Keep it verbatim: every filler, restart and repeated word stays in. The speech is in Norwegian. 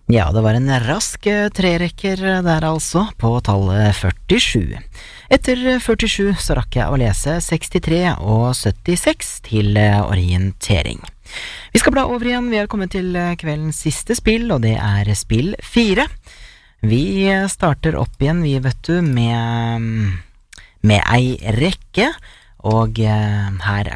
Ja, det var en rask eh, trerekker eh, der altså, på tallet førtisju. Etter eh, førtisju så rakk jeg å lese sekstitre og syttiseks til eh, orientering. Vi skal bla over igjen, vi har kommet til eh, kveldens siste spill, og det er spill fire. Vi eh, starter opp igjen, vi vet du, med, med ei rekke, og eh, her